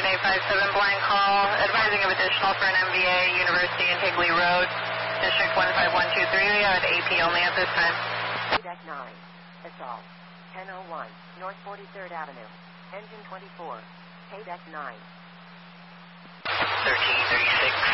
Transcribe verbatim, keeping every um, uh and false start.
eight five seven blank call, advising of additional for an M V A, University and Higley Road, District one five one two three. We have an A P only at this time. Deck nine, assault, ten oh one, North forty-third Avenue, engine twenty-four, Deck nine. thirteen thirty-six.